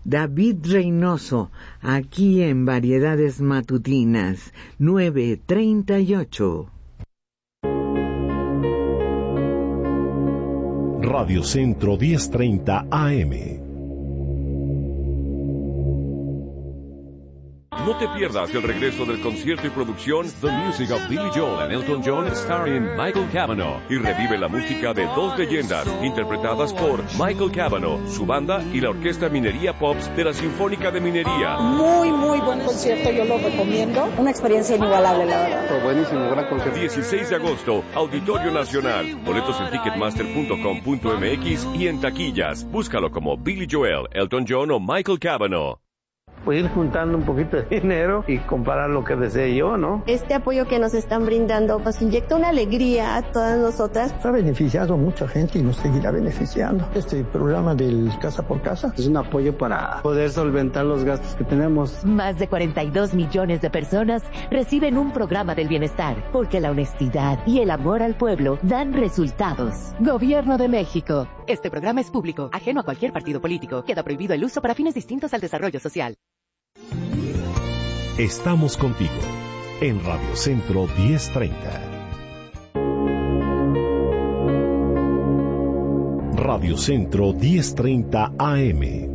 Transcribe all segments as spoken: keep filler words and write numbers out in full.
David Reynoso, aquí en Variedades Matutinas, nueve treinta y ocho. Radio Centro diez treinta A M. No te pierdas el regreso del concierto y producción The Music of Billy Joel and Elton John starring Michael Cavanaugh, y revive la música de dos leyendas interpretadas por Michael Cavanaugh, su banda y la Orquesta Minería Pops de la Sinfónica de Minería. Muy, muy buen concierto, yo lo recomiendo. Una experiencia inigualable, la verdad. Fue buenísimo, gran concierto. dieciséis de agosto, Auditorio Nacional. Boletos en ticketmaster punto com punto m x y en taquillas. Búscalo como Billy Joel, Elton John o Michael Cavanaugh. Pues ir juntando un poquito de dinero y comprar lo que desee yo, ¿no? Este apoyo que nos están brindando nos inyecta una alegría a todas nosotras. Ha beneficiado a mucha gente y nos seguirá beneficiando. Este programa del Casa por Casa es un apoyo para poder solventar los gastos que tenemos. Más de cuarenta y dos millones de personas reciben un programa del bienestar, porque la honestidad y el amor al pueblo dan resultados. Gobierno de México. Este programa es público, ajeno a cualquier partido político. Queda prohibido el uso para fines distintos al desarrollo social. Estamos contigo en Radio Centro diez treinta. Radio Centro diez treinta A M.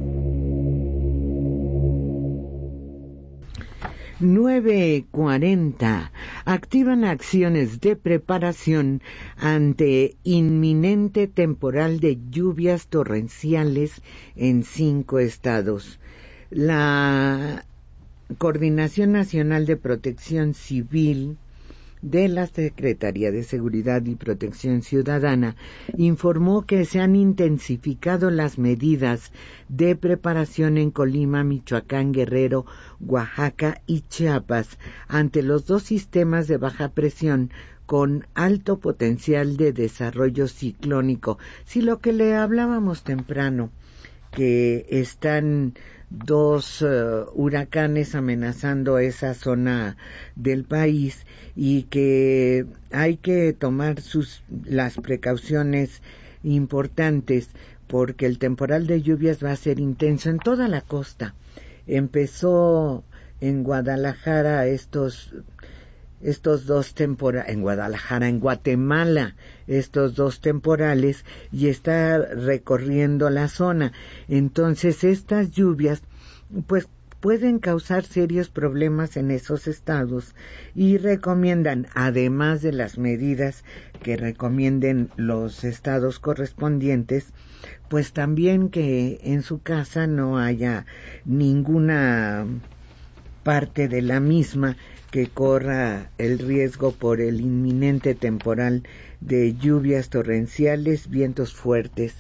nueve cuarenta. Activan acciones de preparación ante inminente temporal de lluvias torrenciales en cinco estados. La Coordinación Nacional de Protección Civil de la Secretaría de Seguridad y Protección Ciudadana informó que se han intensificado las medidas de preparación en Colima, Michoacán, Guerrero, Oaxaca y Chiapas ante los dos sistemas de baja presión con alto potencial de desarrollo ciclónico. Si lo que le hablábamos temprano, que están dos uh, huracanes amenazando esa zona del país y que hay que tomar sus las precauciones importantes porque el temporal de lluvias va a ser intenso en toda la costa. Empezó en Guadalajara estos estos dos temporales, en Guadalajara, en Guatemala, estos dos temporales, y está recorriendo la zona. Entonces, estas lluvias, pues, pueden causar serios problemas en esos estados y recomiendan, además de las medidas que recomienden los estados correspondientes, pues también que en su casa no haya ninguna parte de la misma que corra el riesgo por el inminente temporal de lluvias torrenciales, vientos fuertes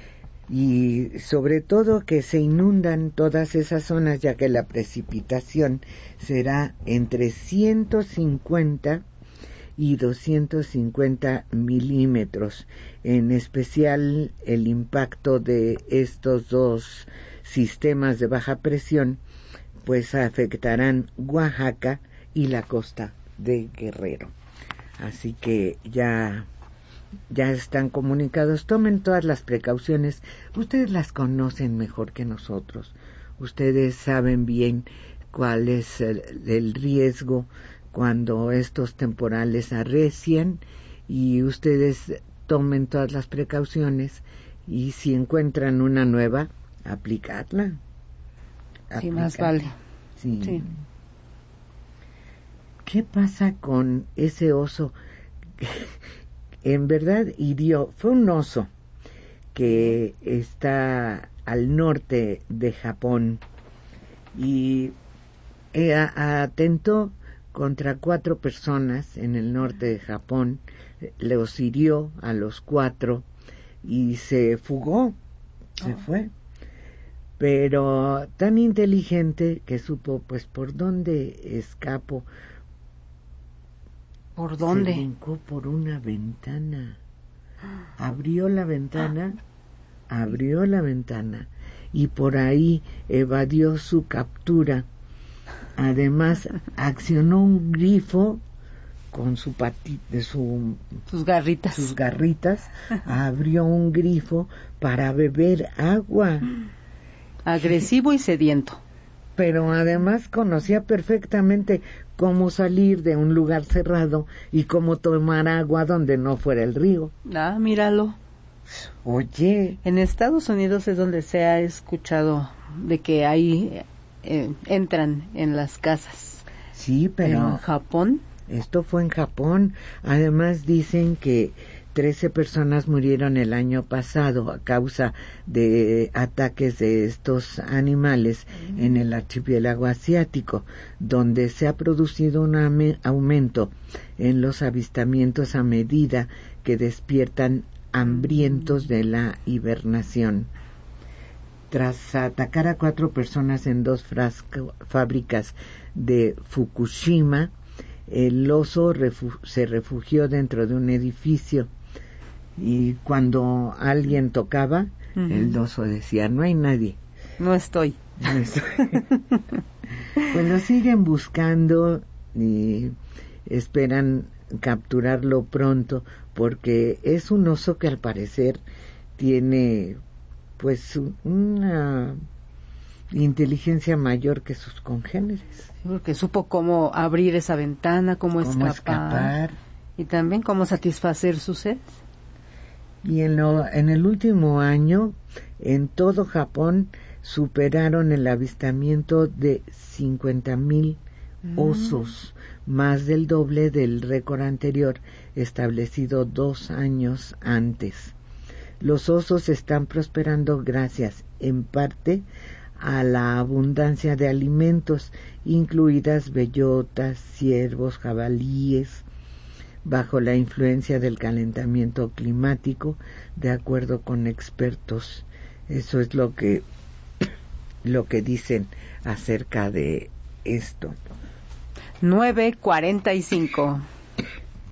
y sobre todo que se inundan todas esas zonas, ya que la precipitación será entre ciento cincuenta y doscientos cincuenta milímetros. En especial el impacto de estos dos sistemas de baja presión pues afectarán Oaxaca y la costa de Guerrero. Así que ya, ya están comunicados. Tomen todas las precauciones. Ustedes las conocen mejor que nosotros. Ustedes saben bien cuál es el, el riesgo cuando estos temporales arrecian, y ustedes tomen todas las precauciones, y si encuentran una nueva, aplicarla. Sí, más vale. Sí. Sí. ¿Qué pasa con ese oso? En verdad hirió, fue un oso que está al norte de Japón y eh, atentó contra cuatro personas en el norte de Japón, los hirió a los cuatro y se fugó, se oh. fue. Pero tan inteligente que supo, pues, por dónde escapó. ¿Por dónde? Se brincó por una ventana. Abrió la ventana, abrió la ventana y por ahí evadió su captura. Además, accionó un grifo con su pati, de su, sus garritas. Sus garritas, abrió un grifo para beber agua. agresivo y sediento. Pero además conocía perfectamente cómo salir de un lugar cerrado y cómo tomar agua donde no fuera el río. Ah, míralo. Oye. En Estados Unidos es donde se ha escuchado de que ahí eh, entran en las casas. Sí, pero... ¿En Japón? Esto fue en Japón. Además dicen que trece personas murieron el año pasado a causa de ataques de estos animales mm. en el archipiélago asiático, donde se ha producido un aumento en los avistamientos a medida que despiertan hambrientos de la hibernación. Tras atacar a cuatro personas en dos frasco, fábricas de Fukushima, el oso refu- se refugió dentro de un edificio y cuando alguien tocaba, uh-huh. el oso decía, no hay nadie. No estoy. No estoy. Pues lo siguen buscando y esperan capturarlo pronto porque es un oso que al parecer tiene pues una inteligencia mayor que sus congéneres. Porque supo cómo abrir esa ventana, cómo, cómo escapar, escapar y también cómo satisfacer su sed. Y en, lo, en el último año, en todo Japón, superaron el avistamiento de cincuenta mil mm. osos, más del doble del récord anterior establecido dos años antes. Los osos están prosperando gracias, en parte, a la abundancia de alimentos, incluidas bellotas, ciervos, jabalíes, bajo la influencia del calentamiento climático, de acuerdo con expertos. Eso es lo que lo que dicen acerca de esto. nueve cuarenta y cinco.